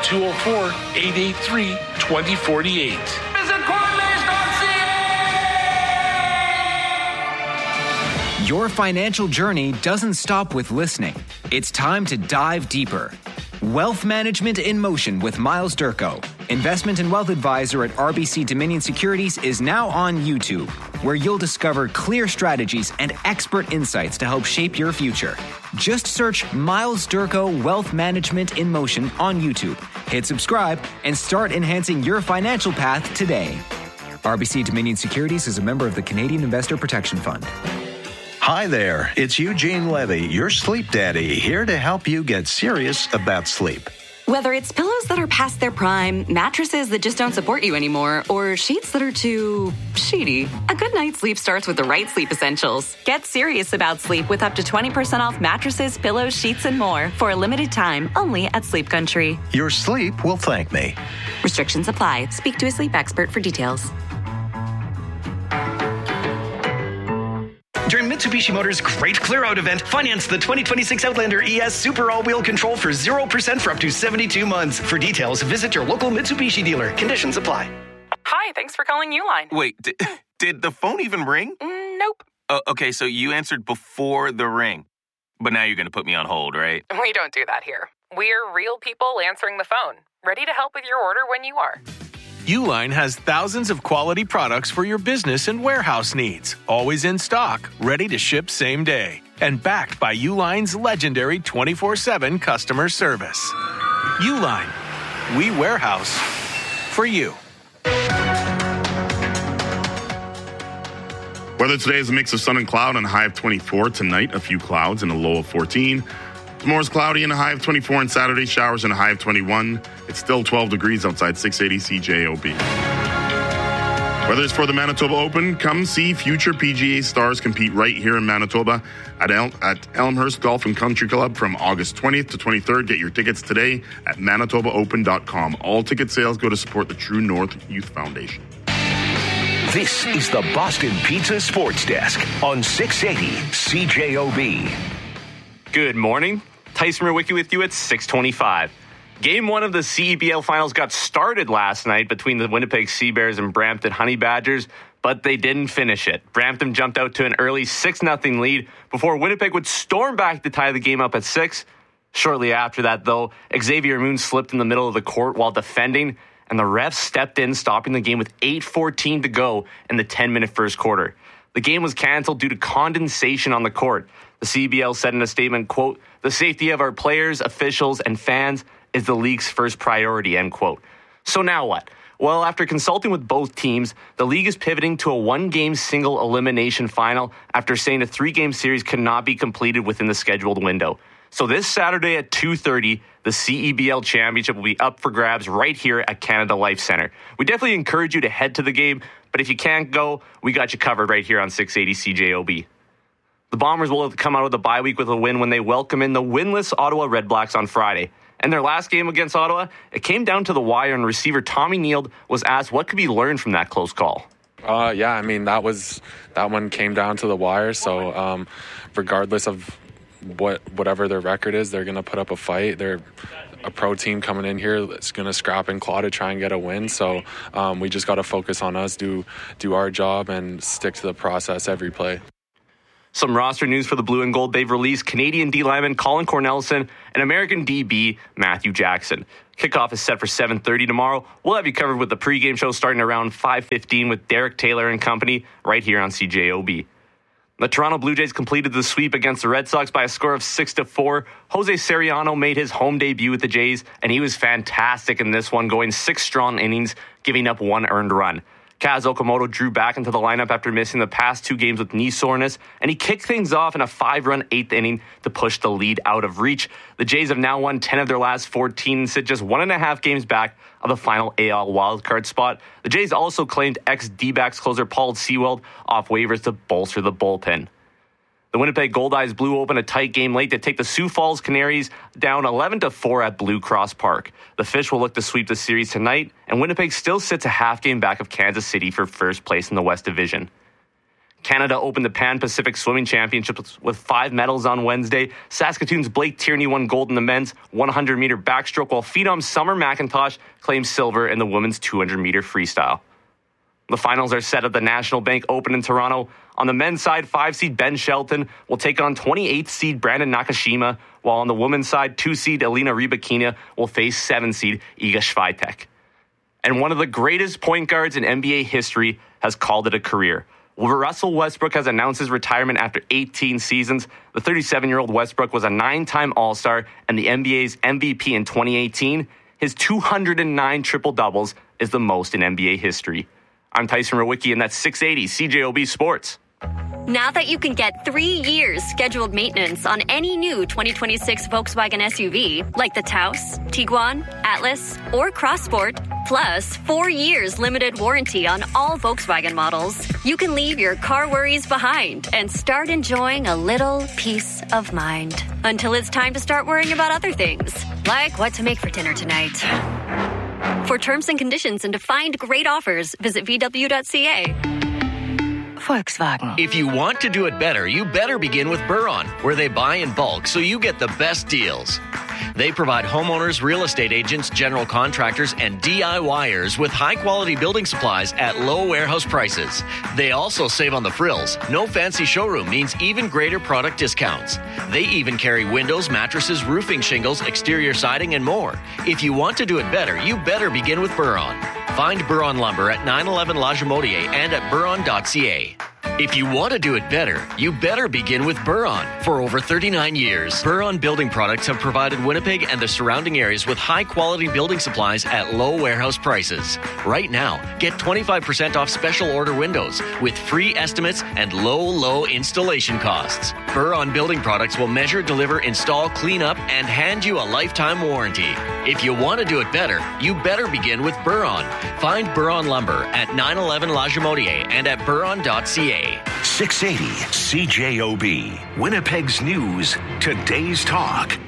[SPEAKER 24] 204-883-2048.
[SPEAKER 2] Visit cornmaze.ca.
[SPEAKER 25] Your financial journey doesn't stop with listening. It's time to dive deeper. Wealth Management in Motion with Miles Durko, investment and wealth advisor at RBC Dominion Securities, is now on YouTube, where you'll discover clear strategies and expert insights to help shape your future. Just search Miles Durko Wealth Management in Motion on YouTube. Hit subscribe and start enhancing your financial path today. RBC Dominion Securities is a member of the Canadian Investor Protection Fund.
[SPEAKER 26] Hi there, it's Eugene Levy, your sleep daddy, here to help you get serious about sleep.
[SPEAKER 27] Whether it's pillows that are past their prime, mattresses that just don't support you anymore, or sheets that are too sheety, a good night's sleep starts with the right sleep essentials. Get serious about sleep with up to 20% off mattresses, pillows, sheets, and more for a limited time only at Sleep Country.
[SPEAKER 26] Your sleep will thank me.
[SPEAKER 27] Restrictions apply. Speak to a sleep expert for details.
[SPEAKER 28] During Mitsubishi Motors' Great Clear Out event, finance the 2026 Outlander ES Super All-Wheel Control for 0% for up to 72 months. For details, visit your local Mitsubishi dealer. Conditions apply.
[SPEAKER 29] Hi, thanks for calling Uline.
[SPEAKER 30] Wait, did the phone even ring?
[SPEAKER 29] Nope.
[SPEAKER 30] Oh, okay, so you answered before the ring. But now you're going to put me on hold, right?
[SPEAKER 29] We don't do that here. We're real people answering the phone, ready to help with your order when you are.
[SPEAKER 31] Uline has thousands of quality products for your business and warehouse needs, always in stock, ready to ship same day, and backed by Uline's legendary 24/7 customer service. Uline, we warehouse for you.
[SPEAKER 12] Weather today is a mix of sun and cloud and a high of 24. Tonight, a few clouds and a low of 14. Tomorrow's cloudy and a high of 24, and Saturday, showers and a high of 21. It's still 12 degrees outside 680 CJOB. Weather's for the Manitoba Open. Come see future PGA stars compete right here in Manitoba at Elmhurst Golf and Country Club from August 20th to 23rd. Get your tickets today at manitobaopen.com. All ticket sales go to support the True North Youth Foundation.
[SPEAKER 3] This is the Boston Pizza Sports Desk on 680 CJOB.
[SPEAKER 32] Good morning. Tyson Rewicki with you at 6:25. Game 1 of the CEBL Finals got started last night between the Winnipeg Sea Bears and Brampton Honey Badgers, but they didn't finish it. Brampton jumped out to an early 6-0 lead before Winnipeg would storm back to tie the game up at 6. Shortly after that, though, Xavier Moon slipped in the middle of the court while defending, and the refs stepped in, stopping the game with 8:14 to go in the 10-minute first quarter. The game was canceled due to condensation on the court. The CBL said in a statement, quote, "The safety of our players, officials, and fans is the league's first priority," end quote. So now what? Well, after consulting with both teams, the league is pivoting to a one-game single elimination final after saying a 3-game series could not be completed within the scheduled window. So this Saturday at 2:30, the CEBL Championship will be up for grabs right here at Canada Life Centre. We definitely encourage you to head to the game, but if you can't go, we got you covered right here on 680 CJOB. The Bombers will come out of the bye week with a win when they welcome in the winless Ottawa Redblacks on Friday. And their last game against Ottawa, it came down to the wire, and receiver Tommy Neild was asked what could be learned from that close call.
[SPEAKER 4] Yeah, I mean, that one came down to the wire. So regardless of whatever their record is, they're going to put up a fight. They're a pro team coming in here that's going to scrap and claw to try and get a win. So we just got to focus on us, do our job, and stick to the process every play.
[SPEAKER 32] Some roster news for the Blue and Gold. They've released Canadian D lineman Colin Cornelison and American DB Matthew Jackson. Kickoff is set for 7:30 tomorrow. We'll have you covered with the pregame show starting around 5:15 with Derek Taylor and company right here on CJOB. The Toronto Blue Jays completed the sweep against the Red Sox by a score of 6-4. Jose Soriano made his home debut with the Jays, and he was fantastic in this one, going 6 strong innings, giving up 1 earned run. Kaz Okamoto drew back into the lineup after missing the past 2 games with knee soreness, and he kicked things off in a 5-run 8th inning to push the lead out of reach. The Jays have now won 10 of their last 14 and sit just 1.5 games back of the final AL wildcard spot. The Jays also claimed ex-D-backs closer Paul Sewald off waivers to bolster the bullpen. The Winnipeg Goldeyes blew open a tight game late to take the Sioux Falls Canaries down 11-4 at Blue Cross Park. The Fish will look to sweep the series tonight, and Winnipeg still sits a half game back of Kansas City for first place in the West Division. Canada opened the Pan Pacific Swimming Championships with 5 medals on Wednesday. Saskatoon's Blake Tierney won gold in the men's 100-meter backstroke, while Phenom Summer McIntosh claimed silver in the women's 200-meter freestyle. The finals are set at the National Bank Open in Toronto. On the men's side, 5-seed Ben Shelton will take on 28th-seed Brandon Nakashima, while on the women's side, 2-seed Elena Rybakina will face 7-seed Iga Swiatek. And one of the greatest point guards in NBA history has called it a career. Russell Westbrook has announced his retirement after 18 seasons. The 37-year-old Westbrook was a 9-time All-Star and the NBA's MVP in 2018. His 209 triple-doubles is the most in NBA history. I'm Tyson Rowicki, and that's 680 CJOB Sports.
[SPEAKER 6] Now that you can get 3 years scheduled maintenance on any new 2026 Volkswagen SUV, like the Taos, Tiguan, Atlas, or Crossport, plus 4 years limited warranty on all Volkswagen models, you can leave your car worries behind and start enjoying a little peace of mind. Until it's time to start worrying about other things, like what to make for dinner tonight. For terms and conditions and to find great offers, visit VW.ca.
[SPEAKER 7] Volkswagen. If you want to do it better, you better begin with Buron, where they buy in bulk so you get the best deals. They provide homeowners, real estate agents, general contractors, and DIYers with high-quality building supplies at low warehouse prices. They also save on the frills. No fancy showroom means even greater product discounts. They even carry windows, mattresses, roofing shingles, exterior siding, and more. If you want to do it better, you better begin with Buron. Find Buron Lumber at 911 La Jamodier and at buron.ca. If you want to do it better, you better begin with Buron. For over 39 years, Buron Building Products have provided Winnipeg and the surrounding areas with high-quality building supplies at low warehouse prices. Right now, get 25% off special order windows with free estimates and low installation costs. Buron Building Products will measure, deliver, install, clean up, and hand you a lifetime warranty. If you want to do it better, you better begin with Buron. Find Buron Lumber at 911 La Jamodier and at buron.ca.
[SPEAKER 3] 680 CJOB, Winnipeg's news, today's talk.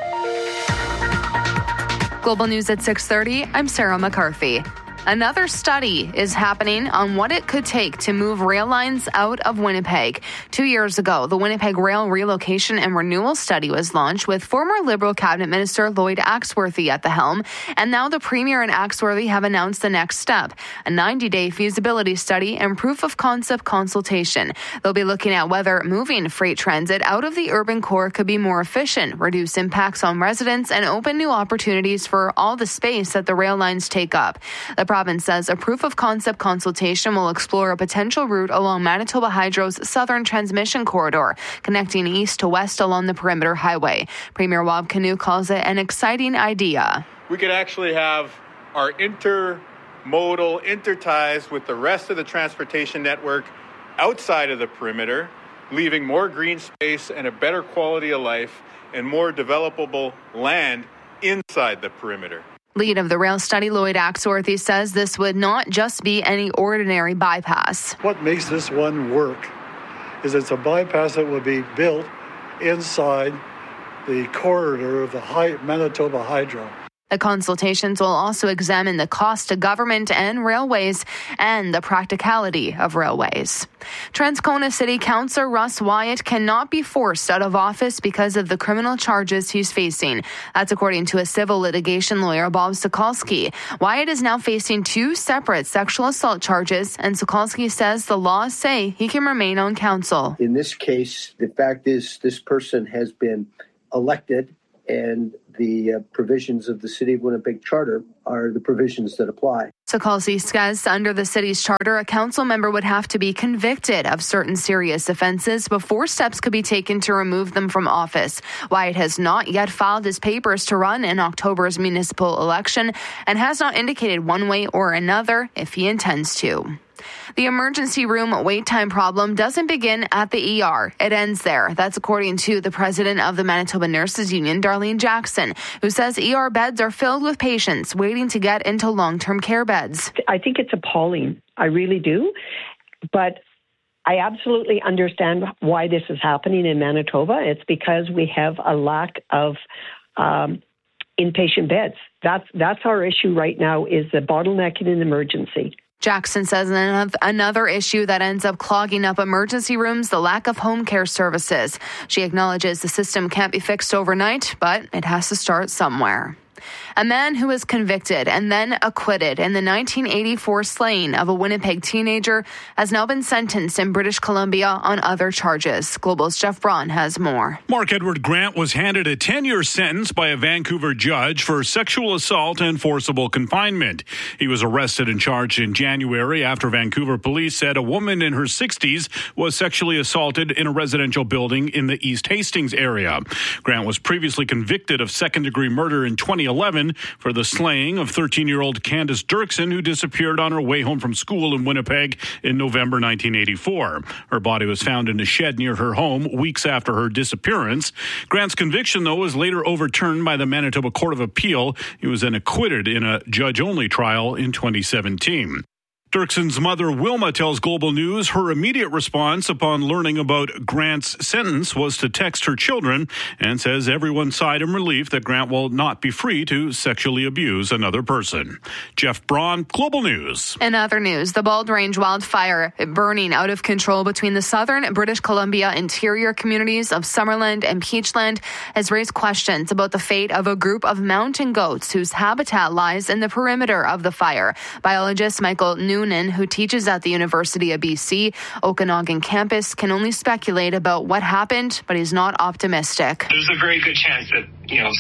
[SPEAKER 8] Global News at 6:30, I'm Sarah McCarthy. Another study is happening on what it could take to move rail lines out of Winnipeg. 2 years ago, the Winnipeg Rail Relocation and Renewal Study was launched with former Liberal Cabinet Minister Lloyd Axworthy at the helm, and now the Premier and Axworthy have announced the next step, a 90-day feasibility study and proof of concept consultation. They'll be looking at whether moving freight transit out of the urban core could be more efficient, reduce impacts on residents, and open new opportunities for all the space that the rail lines take up. The province says a proof of concept consultation will explore a potential route along Manitoba Hydro's southern transmission corridor, connecting east to west along the Perimeter Highway. Premier Wab Kinew calls it an exciting idea.
[SPEAKER 9] We could actually have our intermodal interties with the rest of the transportation network outside of the perimeter, leaving more green space and a better quality of life and more developable land inside the perimeter.
[SPEAKER 8] Lead of the rail study, Lloyd Axworthy, says this would not just be any ordinary bypass.
[SPEAKER 10] What makes this one work is it's a bypass that will be built inside the corridor of the Manitoba Hydro.
[SPEAKER 8] The consultations will also examine the cost to government and railways and the practicality of railways. Transcona City Councillor Russ Wyatt cannot be forced out of office because of the criminal charges he's facing. That's according to a civil litigation lawyer, Bob Sokolsky. Wyatt is now facing 2 separate sexual assault charges, and Sokolsky says the laws say he can remain on council.
[SPEAKER 13] In this case, the fact is this person has been elected, and the provisions of the City of Winnipeg Charter are the provisions that apply.
[SPEAKER 8] Sokolsky says under the city's charter, a council member would have to be convicted of certain serious offenses before steps could be taken to remove them from office. Wyatt has not yet filed his papers to run in October's municipal election and has not indicated one way or another if he intends to. The emergency room wait time problem doesn't begin at the ER. It ends there. That's according to the president of the Manitoba Nurses Union, Darlene Jackson, who says ER beds are filled with patients waiting to get into long-term care beds.
[SPEAKER 14] I think it's appalling. I really do. But I absolutely understand why this is happening in Manitoba. It's because we have a lack of inpatient beds. That's our issue right now, is the bottlenecking in emergency.
[SPEAKER 8] Jackson says another issue that ends up clogging up emergency rooms, the lack of home care services. She acknowledges the system can't be fixed overnight, but it has to start somewhere. A man who was convicted and then acquitted in the 1984 slaying of a Winnipeg teenager has now been sentenced in British Columbia on other charges. Global's Jeff Braun has more.
[SPEAKER 15] Mark Edward Grant was handed a 10-year sentence by a Vancouver judge for sexual assault and forcible confinement. He was arrested and charged in January after Vancouver police said a woman in her 60s was sexually assaulted in a residential building in the East Hastings area. Grant was previously convicted of second-degree murder in 2011 for the slaying of 13-year-old Candace Dirksen, who disappeared on her way home from school in Winnipeg in November 1984. Her body was found in a shed near her home weeks after her disappearance. Grant's conviction, though, was later overturned by the Manitoba Court of Appeal. He was then acquitted in a judge-only trial in 2017. Dirksen's mother, Wilma, tells Global News her immediate response upon learning about Grant's sentence was to text her children, and says everyone sighed in relief that Grant will not be free to sexually abuse another person. Jeff Braun, Global News.
[SPEAKER 8] In other news, the Bald Range wildfire burning out of control between the southern British Columbia interior communities of Summerland and Peachland has raised questions about the fate of a group of mountain goats whose habitat lies in the perimeter of the fire. Biologist Michael Noonan, who teaches at the University of BC Okanagan campus, can only speculate about what happened, but he's not optimistic.
[SPEAKER 16] There's a very good chance that,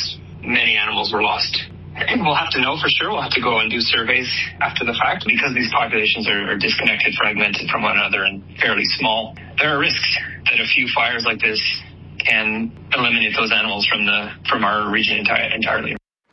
[SPEAKER 16] many animals were lost. And we'll have to know for sure. We'll have to go and do surveys after the fact, because these populations are disconnected, fragmented from one another, and fairly small. There are risks that a few fires like this can eliminate those animals from our region entirely.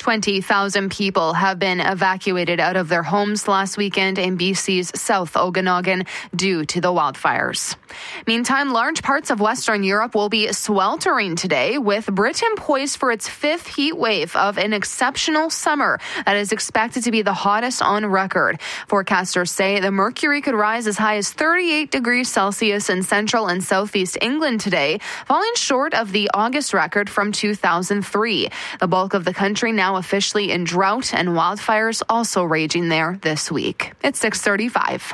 [SPEAKER 8] 20,000 people have been evacuated out of their homes last weekend in BC's South Okanagan due to the wildfires. Meantime, large parts of Western Europe will be sweltering today, with Britain poised for its 5th heat wave of an exceptional summer that is expected to be the hottest on record. Forecasters say the mercury could rise as high as 38 degrees Celsius in central and southeast England today, falling short of the August record from 2003. The bulk of the country now officially in drought, and wildfires also raging there this week. It's 6:35.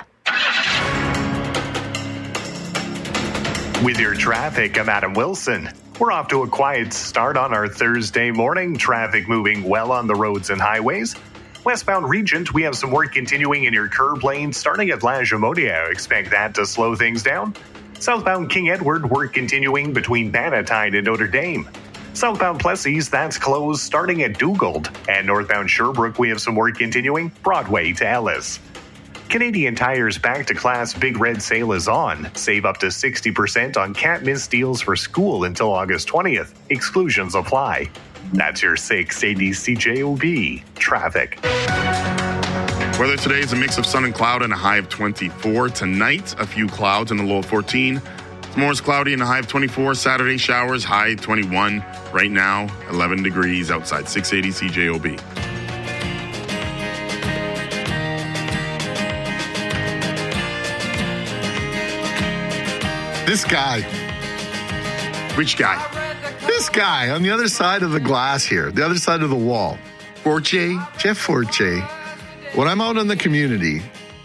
[SPEAKER 17] With your traffic, I'm Adam Wilson. We're off to a quiet start on our Thursday morning. Traffic moving well on the roads and highways. Westbound Regent, we have some work continuing in your curb lane starting at La Jamodia. Expect that to slow things down. Southbound King Edward, work continuing between Bannatyne and Notre Dame. Southbound Plessis, that's closed starting at Dugald. And northbound Sherbrooke, we have some work continuing Broadway to Ellis. Canadian Tire's Back to Class Big Red Sale is on. Save up to 60% on can't miss deals for school until August 20th. Exclusions apply. That's your 680 CJOB traffic.
[SPEAKER 12] Weather today is a mix of sun and cloud and a high of 24. Tonight, a few clouds and a low of 14. Tomorrow's cloudy and a high of 24. Saturday, showers, high 21. Right now, 11 degrees outside, 680 CJOB.
[SPEAKER 1] This guy.
[SPEAKER 12] Which guy?
[SPEAKER 1] This guy on the other side of the glass here, the other side of the wall.
[SPEAKER 12] Forte?
[SPEAKER 1] Jeff Forte. When I'm out in the community,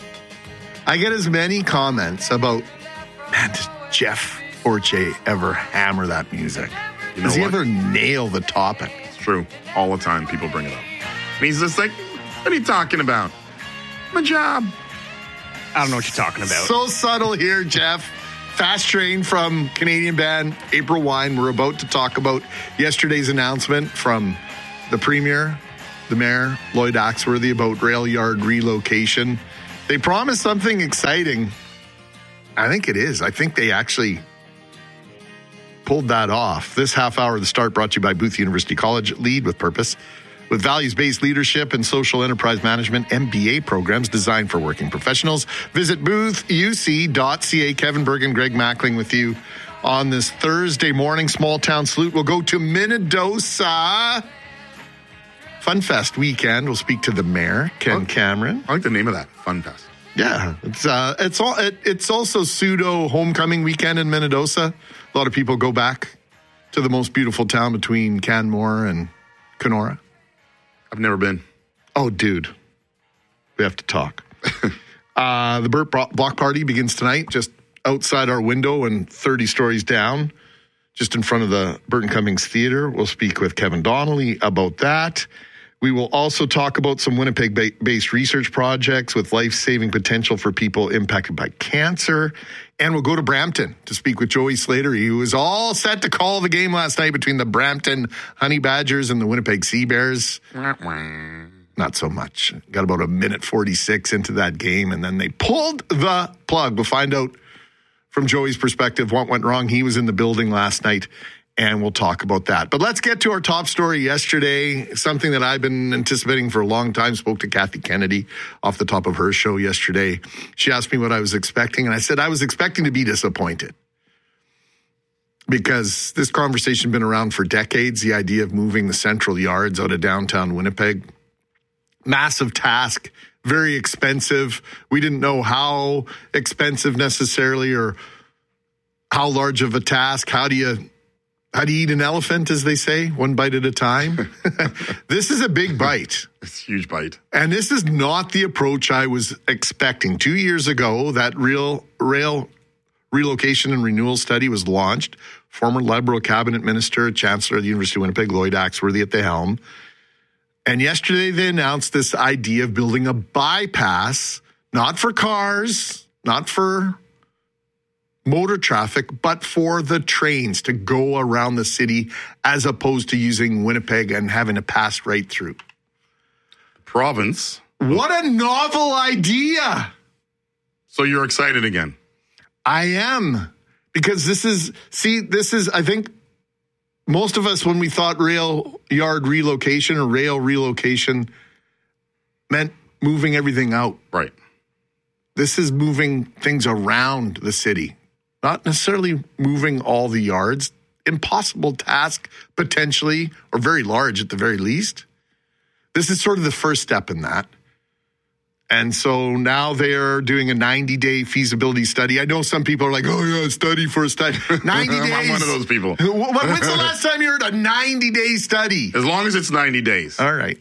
[SPEAKER 1] I get as many comments about, man, does Jeff Forte ever hammer that music? Does he ever nail the topic?
[SPEAKER 12] It's true. All the time people bring it up. And he's just like, what are you talking about? My job.
[SPEAKER 2] I don't know what you're talking about.
[SPEAKER 1] So subtle here, Jeff. Fast Train from Canadian band April Wine. We're about to talk about yesterday's announcement from the Premier, the Mayor, Lloyd Axworthy, about rail yard relocation. They promised something exciting. I think it is. I think they actually pulled that off. This half hour of The Start brought to you by Booth University College. Lead with purpose. With values-based leadership and social enterprise management MBA programs designed for working professionals. Visit boothuc.ca. Kevin Bergen, Greg Mackling with you on this Thursday morning. Small Town Salute. We'll go to Minnedosa. Fun Fest weekend. We'll speak to the mayor, Ken Cameron.
[SPEAKER 12] I like the name of that, Fun Fest.
[SPEAKER 1] Yeah, it's also pseudo homecoming weekend in Minnedosa. A lot of people go back to the most beautiful town between Canmore and Kenora.
[SPEAKER 12] I've never been.
[SPEAKER 1] Oh, dude. We have to talk. The Burt Block Party begins tonight, just outside our window and 30 stories down, just in front of the Burton Cummings Theater. We'll speak with Kevin Donnelly about that. We will also talk about some Winnipeg-based research projects with life-saving potential for people impacted by cancer. And we'll go to Brampton to speak with Joey Slater. He was all set to call the game last night between the Brampton Honey Badgers and the Winnipeg Sea Bears. Not so much. Got about a minute 46 into that game, and then they pulled the plug. We'll find out from Joey's perspective what went wrong. He was in the building last night, and we'll talk about that. But let's get to our top story yesterday, something that I've been anticipating for a long time. Spoke to Kathy Kennedy off the top of her show yesterday. She asked me what I was expecting, and I said I was expecting to be disappointed because this conversation has been around for decades, the idea of moving the Central Yards out of downtown Winnipeg. Massive task, very expensive. We didn't know how expensive necessarily or how large of a task. How do you eat an elephant, as they say, one bite at a time? This is a big bite.
[SPEAKER 12] It's a huge bite.
[SPEAKER 1] And this is not the approach I was expecting. 2 years ago, that rail relocation and renewal study was launched. Former Liberal cabinet minister, Chancellor of the University of Winnipeg, Lloyd Axworthy at the helm. And yesterday they announced this idea of building a bypass, not for cars, not for motor traffic, but for the trains to go around the city as opposed to using Winnipeg and having to pass right through.
[SPEAKER 12] Province.
[SPEAKER 1] What a novel idea.
[SPEAKER 12] So you're excited again?
[SPEAKER 1] I am. Because this is, I think, most of us, when we thought rail yard relocation or rail relocation meant moving everything out.
[SPEAKER 12] Right.
[SPEAKER 1] This is moving things around the city. Not necessarily moving all the yards. Impossible task, potentially, or very large at the very least. This is sort of the first step in that. And so now they're doing a 90-day feasibility study. I know some people are like, oh, yeah, study for a study. 90 days.
[SPEAKER 12] I'm one of those people.
[SPEAKER 1] When's the last time you heard a 90-day study?
[SPEAKER 12] As long as it's 90 days.
[SPEAKER 1] All right.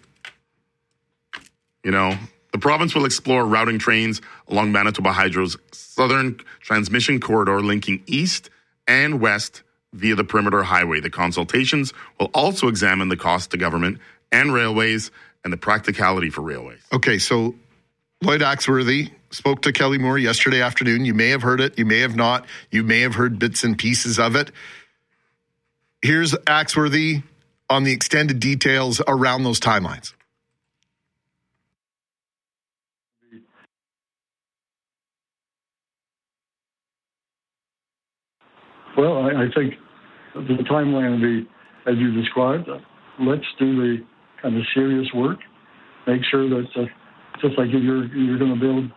[SPEAKER 12] You know, the province will explore routing trains along Manitoba Hydro's southern transmission corridor linking east and west via the Perimeter Highway. The consultations will also examine the cost to government and railways and the practicality for railways.
[SPEAKER 1] Okay, so Lloyd Axworthy spoke to Kelly Moore yesterday afternoon. You may have heard it. You may have not. You may have heard bits and pieces of it. Here's Axworthy on the extended details around those timelines.
[SPEAKER 10] Well, I think the timeline will be, as you described, let's do the kind of serious work, make sure that just like if you're going to build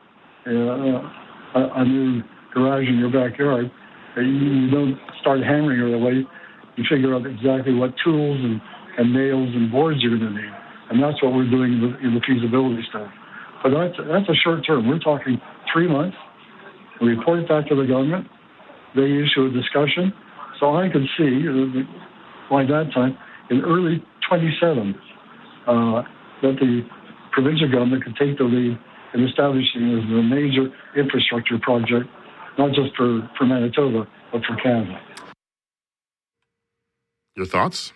[SPEAKER 10] a new garage in your backyard, you don't start hammering it away. You figure out exactly what tools and nails and boards you're going to need. And that's what we're doing in the feasibility study. But that's a short term. We're talking 3 months. We report it back to the government. they issue a discussion. So I could see by that time, in early 27, that the provincial government could take the lead in establishing as a major infrastructure project, not just for Manitoba, but for Canada.
[SPEAKER 12] Your thoughts?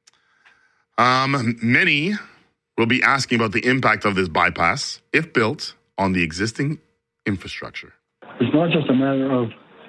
[SPEAKER 12] Many will be asking about the impact of this bypass, if built, on the existing infrastructure.
[SPEAKER 10] It's not just a matter of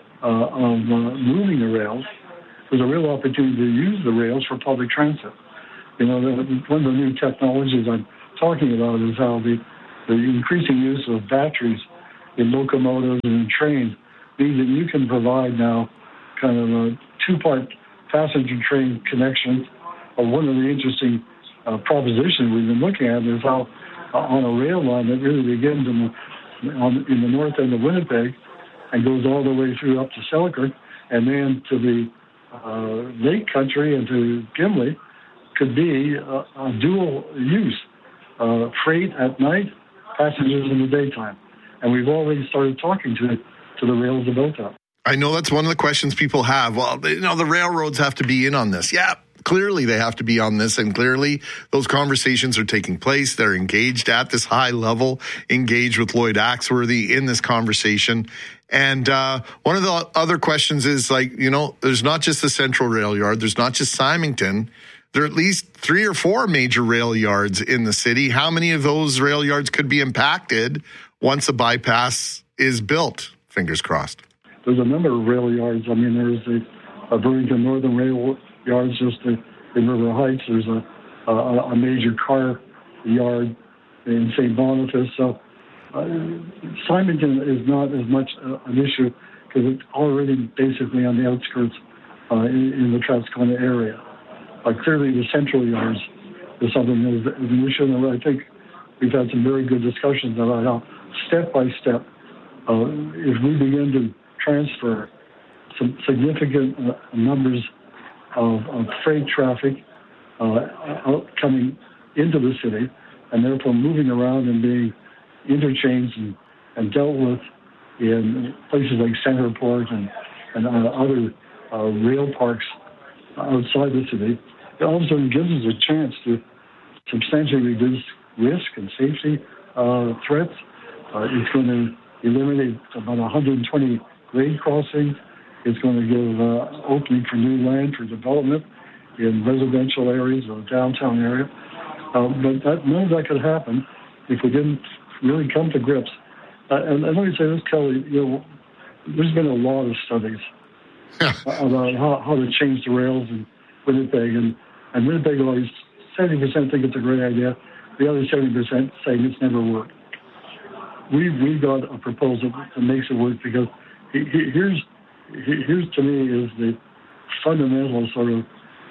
[SPEAKER 10] moving the rails. There's a real opportunity to use the rails for public transit. You know, one of the new technologies I'm talking about is how the increasing use of batteries in locomotives and in trains means that you can provide now kind of a two-part passenger train connections. One of the interesting propositions we've been looking at is how on a rail line that really begins in the north end of Winnipeg and goes all the way through up to Selkirk and then to the Lake Country and to Gimli could be a dual use, freight at night, passengers in the daytime. And we've already started talking to the rails about that.
[SPEAKER 1] I know that's one of the questions people have. Well, the railroads have to be in on this. Yeah, clearly they have to be on this, and clearly those conversations are taking place. They're engaged at this high level, engaged with Lloyd Axworthy in this conversation. And one of the other questions is, there's not just the Central Rail Yard, there's not just Symington. There are at least 3 or 4 major rail yards in the city. How many of those rail yards could be impacted once a bypass is built? Fingers crossed.
[SPEAKER 10] There's a number of rail yards. I mean, there's the Burlington Northern Rail Yards just in River Heights. There's a major car yard in St. Boniface. So Symington is not as much an issue because it's already basically on the outskirts in the Transcona area. Clearly, the central yards is something that is an issue, and I think we've had some very good discussions about how step by step, if we begin to transfer some significant numbers of freight traffic coming into the city, and therefore moving around and being interchanged and dealt with in places like Centerport and other rail parks outside the city, it all of a sudden gives us a chance to substantially reduce risk and safety threats. It's going to eliminate about 120 grade crossings. It's going to give opening for new land for development in residential areas or downtown area. But none of that could happen if we didn't really come to grips. And let me say this, Kelly, there's been a lot of studies about how to change the rails in Winnipeg. And Winnipeg always, 70% think it's a great idea. The other 70% say it's never worked. We've got a proposal that makes it work because here's to me is the fundamental sort of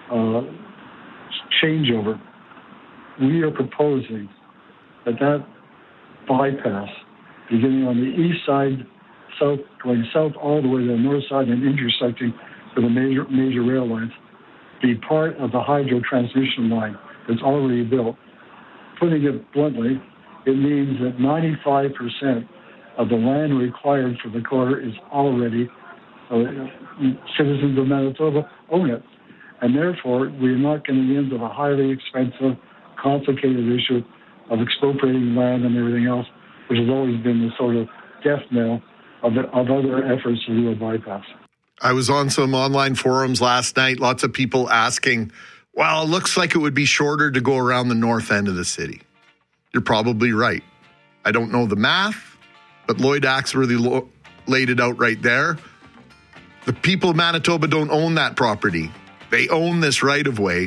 [SPEAKER 10] changeover. We are proposing that bypass, beginning on the east side, going south all the way to the north side and intersecting with the major rail lines, be part of the hydro transmission line that's already built. Putting it bluntly, it means that 95% of the land required for the corridor is already citizens of Manitoba own it. And therefore, we're not going to get into the highly expensive, complicated issue of expropriating land and everything else, which has always been the sort of death knell of other efforts to do a bypass.
[SPEAKER 1] I was on some online forums last night, lots of people asking, well, it looks like it would be shorter to go around the north end of the city. You're probably right. I don't know the math, but Lloyd Axworthy laid it out right there. The people of Manitoba don't own that property. They own this right-of-way.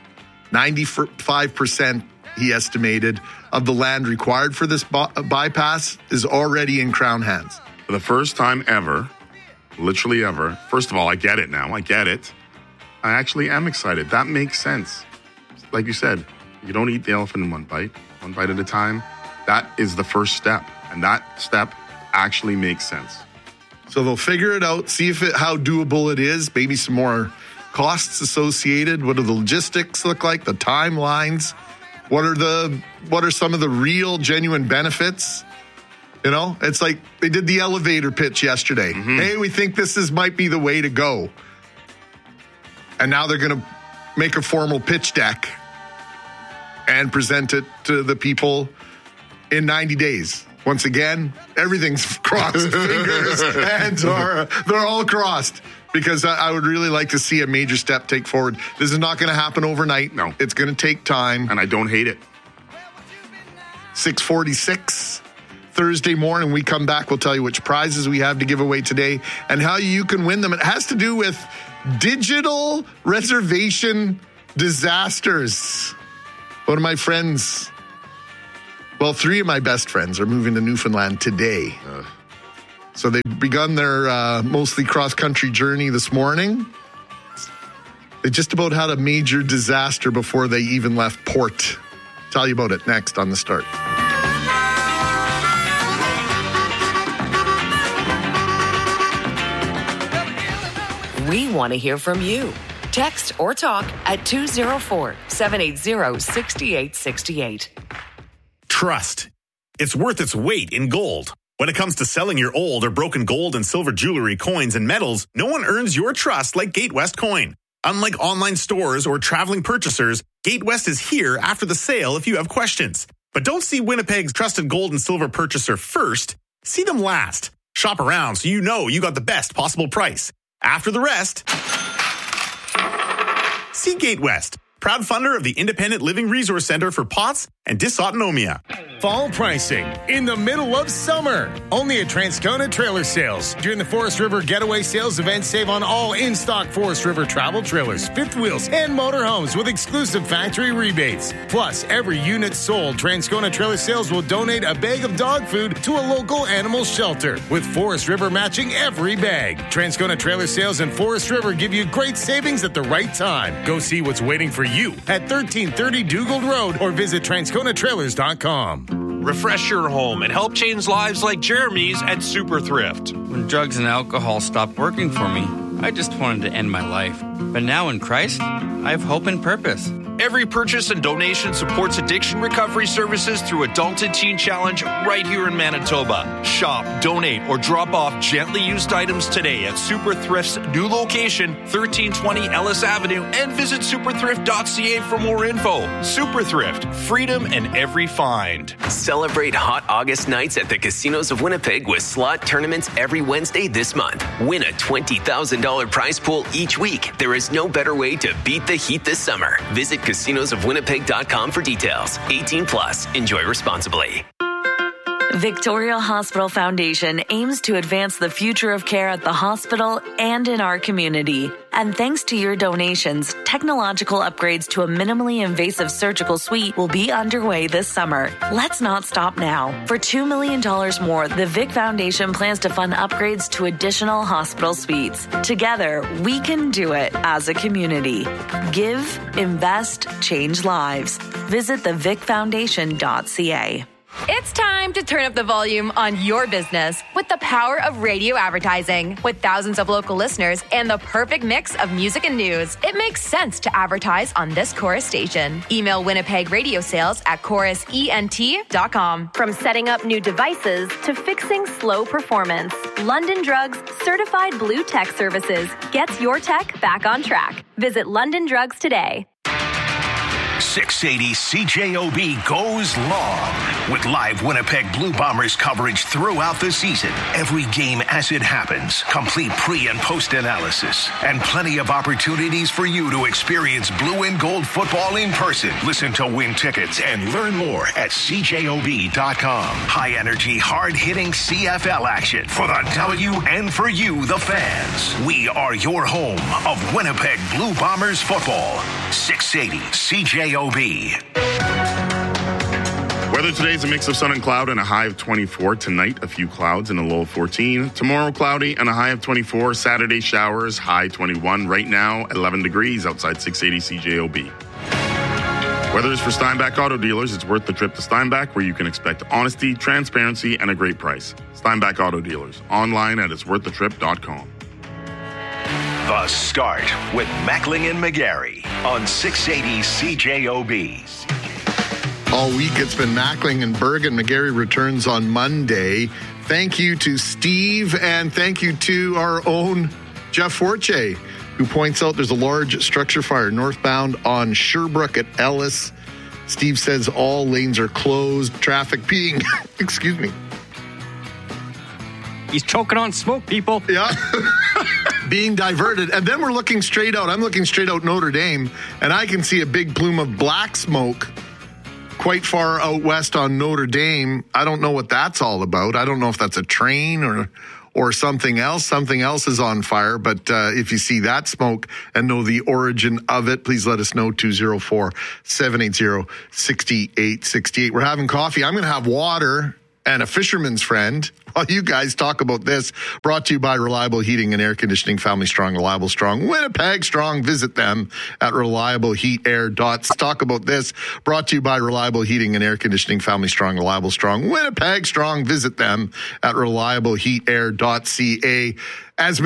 [SPEAKER 1] 95%, he estimated, of the land required for this bypass is already in Crown hands.
[SPEAKER 12] For the first time ever, literally ever, first of all, I get it now. I get it. I actually am excited. That makes sense. Like you said, you don't eat the elephant in one bite at a time. That is the first step. And that step actually makes sense.
[SPEAKER 1] So they'll figure it out, see how doable it is, maybe some more costs associated. What do the logistics look like? The timelines? What are some of the real, genuine benefits? You know, it's like they did the elevator pitch yesterday. Hey, we think this might be the way to go. And now they're going to make a formal pitch deck and present it to the people in 90 days. Once again, everything's crossed. Fingers, hands they're all crossed. Because I would really like to see a major step take forward. This is not going to happen overnight.
[SPEAKER 12] No.
[SPEAKER 1] It's going to take time.
[SPEAKER 12] And I don't hate it.
[SPEAKER 1] 6:46 Thursday morning. We come back. We'll tell you which prizes we have to give away today and how you can win them. It has to do with digital reservation disasters. One of my friends, well, 3 of my best friends are moving to Newfoundland today. So they've begun their mostly cross-country journey this morning. They just about had a major disaster before they even left port. Tell you about it next on The Start.
[SPEAKER 5] We want to hear from you. Text or talk at 204-780-6868.
[SPEAKER 11] Trust. It's worth its weight in gold. When it comes to selling your old or broken gold and silver jewelry, coins, and metals, no one earns your trust like Gatewest Coin. Unlike online stores or traveling purchasers, Gatewest is here after the sale if you have questions. But don't see Winnipeg's trusted gold and silver purchaser first. See them last. Shop around so you know you got the best possible price. After the rest, see Gatewest, proud funder of the Independent Living Resource Center for POTS and Dysautonomia.
[SPEAKER 18] Fall pricing in the middle of summer. Only at Transcona Trailer Sales. During the Forest River Getaway Sales event, save on all in-stock Forest River travel trailers, fifth wheels, and motorhomes with exclusive factory rebates. Plus, every unit sold, Transcona Trailer Sales will donate a bag of dog food to a local animal shelter, with Forest River matching every bag. Transcona Trailer Sales and Forest River give you great savings at the right time. Go see what's waiting for you at 1330 Dugald Road or visit TransconaTrailers.com.
[SPEAKER 19] Refresh your home and help change lives like Jeremy's at Super Thrift.
[SPEAKER 20] When drugs and alcohol stopped working for me, I just wanted to end my life. But now in Christ, I have hope and purpose.
[SPEAKER 19] Every purchase and donation supports addiction recovery services through Adult and Teen Challenge right here in Manitoba. Shop, donate, or drop off gently used items today at Super Thrift's new location, 1320 Ellis Avenue, and visit superthrift.ca for more info. Super Thrift, freedom in every find.
[SPEAKER 21] Celebrate hot August nights at the casinos of Winnipeg with slot tournaments every Wednesday this month. Win a $20,000 prize pool each week. There is no better way to beat the heat this summer. Visit casinosofwinnipeg.com for details. 18 plus. Enjoy responsibly.
[SPEAKER 22] Victoria Hospital Foundation aims to advance the future of care at the hospital and in our community. And thanks to your donations, technological upgrades to a minimally invasive surgical suite will be underway this summer. Let's not stop now. For $2 million more, the Vic Foundation plans to fund upgrades to additional hospital suites. Together, we can do it as a community. Give, invest, change lives. Visit thevicfoundation.ca.
[SPEAKER 23] It's time to turn up the volume on your business with the power of radio advertising. With thousands of local listeners and the perfect mix of music and news, it makes sense to advertise on this Chorus station. Email Winnipeg Radio Sales at chorusent.com.
[SPEAKER 24] From setting up new devices to fixing slow performance, London Drugs Certified Blue Tech Services gets your tech back on track. Visit London Drugs today.
[SPEAKER 3] 680 CJOB goes long with live Winnipeg Blue Bombers coverage throughout the season. Every game as it happens, complete pre- and post-analysis, and plenty of opportunities for you to experience blue and gold football in person. Listen to win tickets and learn more at CJOB.com. High-energy, hard-hitting CFL action for the W and for you, the fans. We are your home of Winnipeg Blue Bombers football. 680 CJOB.
[SPEAKER 12] Weather today is a mix of sun and cloud and a high of 24. Tonight, a few clouds and a low of 14. Tomorrow, cloudy and a high of 24. Saturday, showers, high 21. Right now, 11 degrees outside 680 CJOB. Weather is for Steinbach Auto Dealers. It's worth the trip to Steinbach, where you can expect honesty, transparency, and a great price. Steinbach Auto Dealers. Online at itsworththetrip.com.
[SPEAKER 3] The Start with Mackling and McGarry on 680 CJOB.
[SPEAKER 1] All week it's been Mackling and Bergen. McGarry returns on Monday. Thank you to Steve, and thank you to our own Jeff Forche, who points out there's a large structure fire northbound on Sherbrooke at Ellis. Steve says all lanes are closed. Traffic being, excuse me.
[SPEAKER 2] He's choking on smoke, people.
[SPEAKER 1] Yeah. Being diverted. And then we're looking straight out. I'm looking straight out Notre Dame, and I can see a big plume of black smoke quite far out west on Notre Dame. I don't know what that's all about. I don't know if that's a train or something else. Something else is on fire. But if you see that smoke and know the origin of it, please let us know. 204-780-6868. We're having coffee. I'm going to have water and a fisherman's friend while you guys talk about this. Brought to you by Reliable Heating and Air Conditioning. Family strong, reliable strong. Winnipeg strong. Visit them at reliableheatair.ca. Talk about this. Brought to you by Reliable Heating and Air Conditioning. Family strong, reliable strong. Winnipeg strong. Visit them at reliableheatair.ca. As